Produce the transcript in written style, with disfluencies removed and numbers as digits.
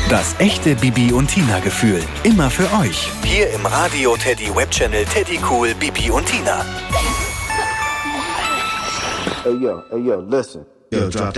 Das echte Bibi und Tina Gefühl. Immer für euch. Hier im Radio Teddy Webchannel Teddy Cool Bibi und Tina. Hey yo, listen. Yo, drop that.